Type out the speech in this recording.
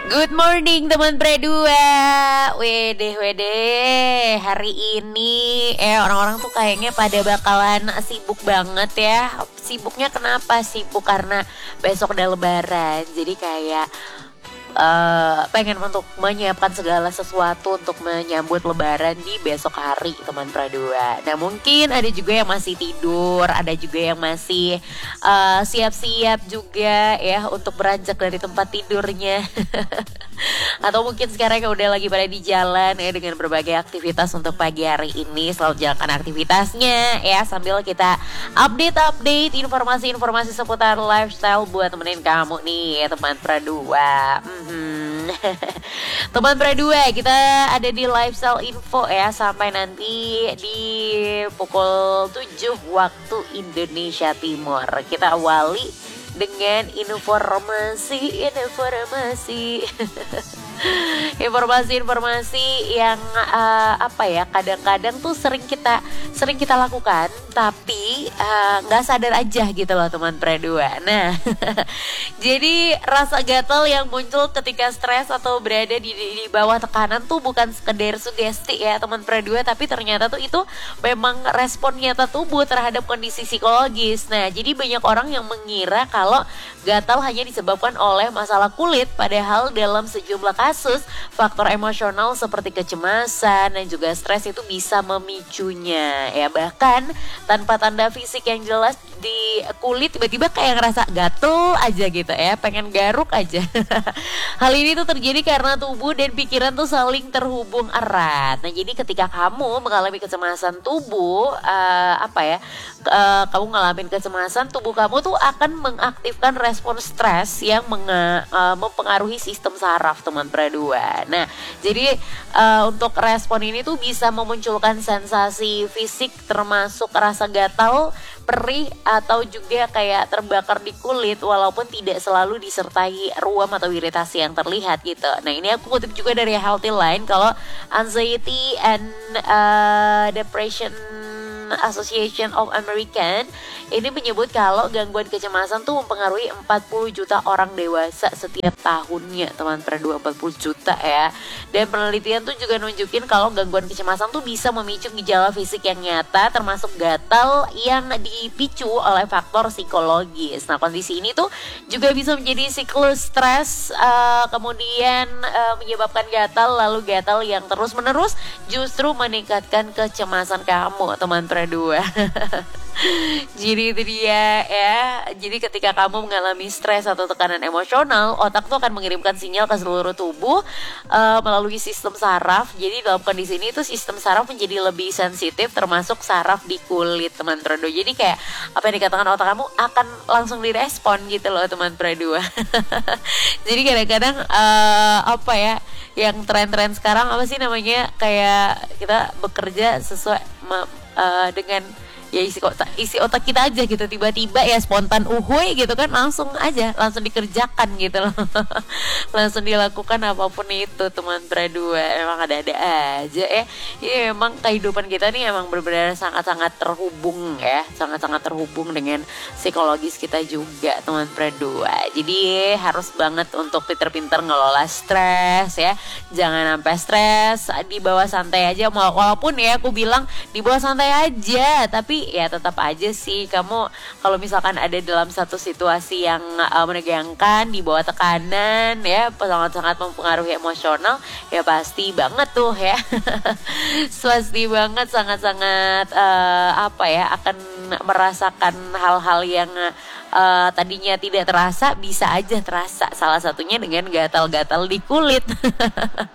Good morning teman Predua. Wede, hari ini orang-orang tuh kayaknya pada bakalan sibuk banget ya. Sibuknya kenapa? Sibuk karena besok udah lebaran. Jadi kayak pengen untuk menyiapkan segala sesuatu untuk menyambut lebaran di besok hari teman Pradua. Nah mungkin ada juga yang masih tidur, ada juga yang masih siap-siap juga ya untuk beranjak dari tempat tidurnya. Atau mungkin sekarang udah lagi pada di jalan ya dengan berbagai aktivitas untuk pagi hari ini. Selamat jalankan aktivitasnya ya, sambil kita update informasi-informasi seputar lifestyle buat temenin kamu nih ya teman Pradua. Teman Pradua, kita ada di lifestyle info ya sampai nanti di pukul 7 waktu Indonesia Timur. Kita awali dengan informasi informasi yang kadang-kadang tuh sering kita lakukan tapi nggak sadar aja gitu loh teman Pradua. Nah jadi rasa gatal yang muncul ketika stres atau berada di bawah tekanan tuh bukan sekedar sugesti ya teman Pradua, tapi ternyata tuh itu memang respon nyata tubuh terhadap kondisi psikologis. Nah jadi banyak orang yang mengira kalau gatal hanya disebabkan oleh masalah kulit, padahal dalam sejumlah kasus faktor emosional seperti kecemasan dan juga stres itu bisa memicunya ya. Bahkan tanpa tanda fisik yang jelas di kulit tiba-tiba kayak ngerasa gatel aja gitu ya, pengen garuk aja. Hal ini tuh terjadi karena tubuh dan pikiran tuh saling terhubung erat. Nah jadi ketika kamu mengalami kecemasan tubuh kamu ngalamin kecemasan, tubuh kamu tuh akan mengaktifkan respon stres yang mempengaruhi sistem saraf teman Pradua. Nah jadi untuk respon ini tuh bisa memunculkan sensasi fisik termasuk rasa gatal, perih, atau juga kayak terbakar di kulit walaupun tidak selalu disertai ruam atau iritasi yang terlihat gitu. Nah ini aku kutip juga dari Healthy Line kalau Anxiety and Depression Association of American ini menyebut kalau gangguan kecemasan tuh mempengaruhi 40 juta orang dewasa setiap tahunnya teman Pradua, 40 juta ya. Dan penelitian tuh juga nunjukin kalau gangguan kecemasan tuh bisa memicu gejala fisik yang nyata termasuk gatal yang dipicu oleh faktor psikologis. Nah kondisi ini tuh juga bisa menjadi siklus stres, kemudian menyebabkan gatal, lalu gatal yang terus menerus justru meningkatkan kecemasan kamu teman Pradua. Jadi itu dia ya. Jadi ketika kamu mengalami stres atau tekanan emosional, otak tuh akan mengirimkan sinyal ke seluruh tubuh melalui sistem saraf. Jadi dalam kondisi ini tuh sistem saraf menjadi lebih sensitif termasuk saraf di kulit teman Pradua. Jadi kayak apa yang dikatakan otak kamu akan langsung direspon gitu loh teman Pradua. Jadi kadang-kadang yang tren-tren sekarang apa sih namanya, kayak kita bekerja sesuai dengan ya isi otak kita aja gitu, tiba-tiba ya spontan uhuy gitu kan, langsung dikerjakan gitu loh. Langsung dilakukan apapun itu teman Pradua. Emang ada-ada aja ya. Ini memang kehidupan kita nih emang benar-benar sangat-sangat terhubung ya, sangat-sangat terhubung dengan psikologis kita juga teman Pradua. Jadi harus banget untuk pinter-pinter ngelola stres ya. Jangan sampai stres dibawa santai aja, walaupun ya aku bilang dibawa santai aja, tapi ya tetap aja sih kamu kalau misalkan ada dalam satu situasi yang menegangkan, di bawah tekanan ya, sangat-sangat mempengaruhi emosional ya, pasti banget tuh ya. Pasti banget sangat-sangat akan merasakan hal-hal yang tadinya tidak terasa bisa aja terasa, salah satunya dengan gatal-gatal di kulit.